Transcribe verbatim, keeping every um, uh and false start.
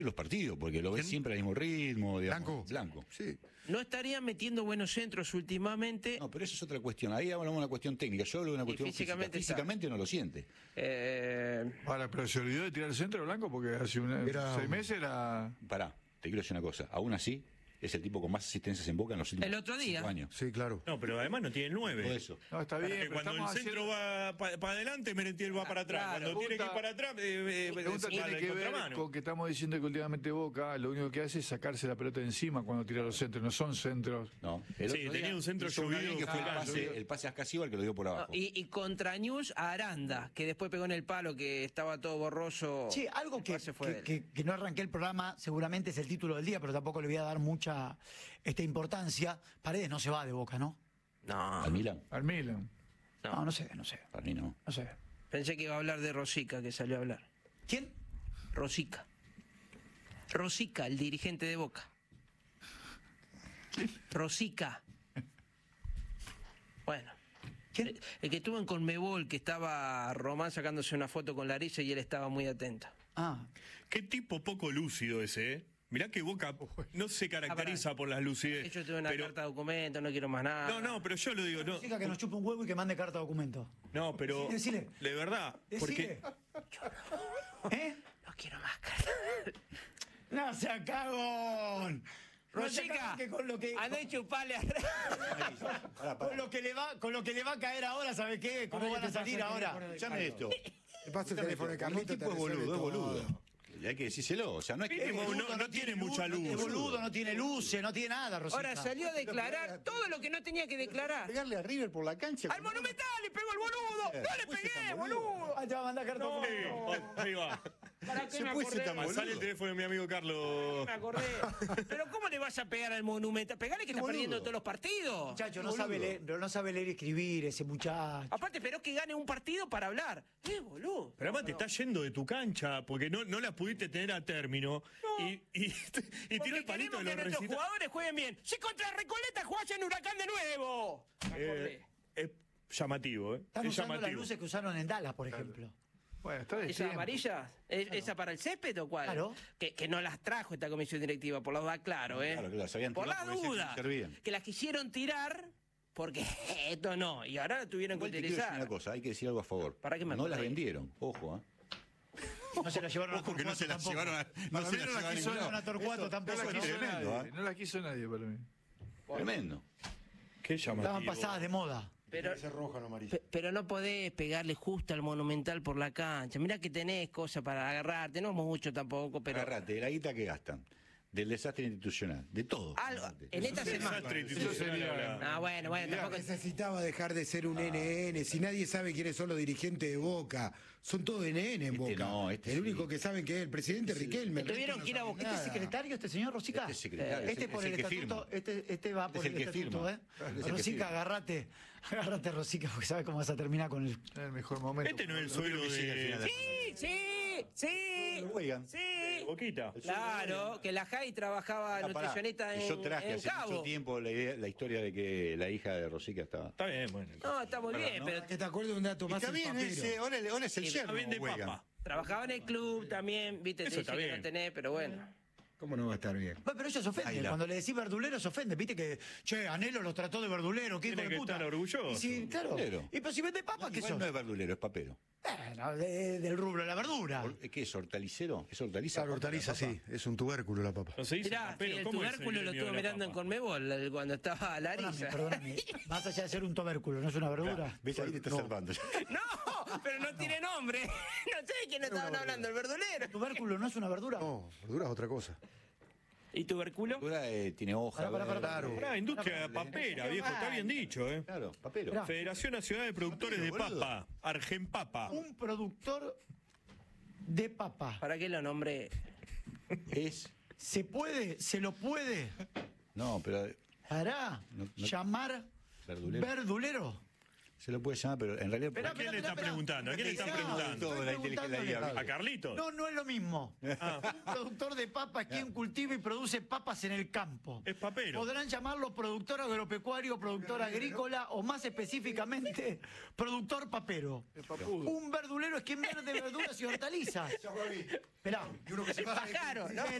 los partidos, porque lo ves siempre al mismo ritmo, digamos. Blanco. Blanco. Sí. No estaría metiendo buenos centros últimamente. No, pero eso es otra cuestión. Ahí hablamos de una cuestión técnica. Yo hablo de una cuestión físicamente física. Físicamente no lo siente. Eh... Ahora, pero se olvidó de tirar el centro Blanco porque hace una, Era- seis meses era... Pará, te quiero decir una cosa. Aún así, es el tipo con más asistencias en Boca en los últimos El otro día. cinco años. Sí, claro. No, pero además no tiene nueve. Todo eso. No, está bien, Porque pero cuando el estamos centro haciendo... va para adelante, Merentiel va para atrás. Claro, Cuando tiene que ir para atrás, eh, eh, La pregunta es mala tiene de que ver contramano. con que estamos diciendo que últimamente Boca lo único que hace es sacarse la pelota de encima cuando tira los centros, no son centros. No. El Sí, otro tenía día un centro hizo una llovido, bien que fue el claro, pase, llovido. el pase a Ascasíbal que lo dio por no, abajo. y, y contra News a Aranda, que después pegó en el palo, que estaba todo borroso. Sí, algo El que, pase fue de que, él. que- que no arranqué el programa, seguramente es el título del día, pero tampoco le voy a dar mucha esta importancia. Paredes no se va de Boca, ¿no? No, ¿Al Milan? Al Milan. No, no. no sé, no sé. Para mí no. No sé. Pensé que iba a hablar de Rosica, que salió a hablar. ¿Quién? Rosica. Rosica, el dirigente de Boca. Rosica. Bueno. ¿Quién? El, el que estuvo en Conmebol, que estaba Román sacándose una foto con Larissa y él estaba muy atento. Ah, Qué tipo poco lúcido ese, ¿eh? Mirá que Boca no se caracteriza por las lucidez. Yo tuve una pero- carta de documento, no quiero más nada. No, no, pero yo lo digo, no. chica que nos chupe un huevo y que mande carta de documento. No, pero. Decile, decile. De verdad. Porque. Decile. ¿Eh? No quiero más carta. No sea cagón. No sea Rosica, cagón que con lo que andá y chupale a... con lo que le va con lo que le va a caer ahora, ¿sabe qué? ¿Cómo van a salir ahora? Escuchame esto. Le paso el teléfono de El Carlito. tipo es boludo, es boludo. Y hay que decírselo. O sea, no hay que. Es boludo, no- no tiene mucha luz. Es boludo, no tiene luces, no tiene nada, Rosita. Ahora salió a declarar todo lo que no tenía que declarar. Pegarle a River por la cancha. ¡Al Monumental le pegó el boludo! ¡No le pegué, boludo! Ah, te va a mandar carta de Sí, documento. ahí va. ¿Para qué Se me puede ser acordé? tan boludo. Sale el teléfono de mi amigo Carlos. Me acordé. Pero ¿cómo le vas a pegar al Monumental? Pegale que está boludo. perdiendo todos los partidos. Muchacho, no sabe leer, no sabe leer y escribir ese muchacho. Aparte, esperó que gane un partido para hablar. ¡Eh, boludo! Pero además te estás yendo de tu cancha porque no, no la pudiste tener a término. No. Y, y, y tiró Porque el palito queremos de que los nuestros recitales. jugadores jueguen bien. Si contra Recoleta jugás en Huracán de nuevo. Me acordé. Eh, es llamativo, ¿eh? Están es usando las llamativo. luces que usaron en Dallas, por ejemplo. Bueno, está de ¿Esa tiempo. amarilla? ¿Es- ¿Esa para el césped o cuál? Claro. Que, que no las trajo esta comisión directiva, por las dudas, claro, ¿eh? Claro, claro, se habían por tirado las porque decían que dudas. no servían. Que las quisieron tirar porque esto no. Y ahora la tuvieron que Igual te quiero decir utilizar. una cosa, hay que decir algo a favor. ¿Para qué me No las acordé? vendieron, ojo, ¿eh? No se la llevaron a Ojo que no se las tampoco. llevaron a. No Para se mí las no la llevaron a quiso ningún lado. a Torcuato No tampoco. la ¿no? quiso Tremendo, nadie, ¿eh? no la quiso nadie para mí. Tremendo. Qué llamativo. Estaban pasadas de moda. Pero, Ese roja, no amarilla. pe- pero no podés pegarle justo al Monumental por la cancha. Mirá que tenés cosas para agarrarte. No mucho tampoco, pero... Agarrate de la guita que gastan, del desastre institucional, de todo. Algo, en esta semana... Desastre Eso institucional sería- ahora. Ah, bueno, bueno, tampoco... Necesitaba dejar de ser un N N. Si nadie sabe quiénes son los dirigentes de Boca, son todos N N en Este Boca. no, este el sí. único que saben que es el presidente Riquelme. el Tuvieron resto que ir a no buscar- saben ¿Este es nada. secretario, este señor Rosica? Este es secretario, Eh, es Este el- por es el el que estatuto, firma. este, este va Este por es el el que estatuto, firma. ¿eh? Es el que Rosica, firma. agarrate, agarrate Rosica, porque sabes cómo vas a terminar con el... Es el mejor momento. Este no es el suelo que llegue al de, final. Sí, sí, sí, Oigan. sí. de Boquita. Claro, que la Jai trabajaba Ah, pará, nutricionista en, Yo traje en hace Cabo. mucho tiempo la, idea- la historia de que la hija de Rosica estaba. Está bien, bueno. No, está muy bien, ¿no? pero Que te acuerdes de un dato más Está el bien, papero. ese, ahora, ahora es el Sí, yerno. Está bien de Weigand. papa. trabajaba en el club también, viste, Eso te está dice que bien. no tenés, pero bueno. ¿Cómo no va a estar bien? Bueno, pero ellos se ofenden. Ahí la- Cuando le decís verdulero se ofende. Viste que, che, Anhelo los trató de verdulero, qué hijo Tiene de que puta. estar orgulloso. Y sí, claro. Verdulero. Y pero si vende papas, ¿qué Igual sos? no es verdulero, es papero. Bueno, de- del rubro de la verdura. Or- ¿Qué es? ¿Hortalicero? ¿Es hortaliza? Claro, hortaliza, La papa. sí. Es un tubérculo la papa. No se dice Mirá, papero, sí, el ¿cómo es tubérculo el lo gremio estuve de la mirando en papa? Conmebol el- cuando estaba Perdóname, Larissa. perdóname. Más allá de ser un tubérculo, no es una verdura. ¿Ves? Ahí te estás No. salvando. No, pero no tiene nombre. No sé de quién estaban hablando, el verdulero. ¿Tubérculo no es una verdura? No, verdura es otra cosa. ¿Y tubérculo? La verdura, eh, tiene hoja. Pará, pará, pará, verde. Claro. Pará, industria papera, viejo, está bien dicho, ¿eh? Claro, papero. Mirá. Federación Nacional de Productores de Papero, boludo. Papa, Argenpapa. Un productor de papa. ¿Para qué lo nombré? Es. ¿Se puede, se lo puede No, pero. hará No, no- llamar Verdulero. verdulero? Se lo puede llamar, pero en realidad... Esperá, ¿A quién esperá, le está esperá, preguntando? ¿A quién le está esperá. preguntando? Todo la inteligencia preguntándole. ¿A Carlitos? No, no es lo mismo. Ah. Un productor de papas, quien cultiva y produce papas en el campo. Es papero. Podrán llamarlo productor agropecuario, productor agrícola o más específicamente, productor papero. Un verdulero es quien vende verduras y hortalizas. Esperá. Y uno que se Pájaro, ¿no?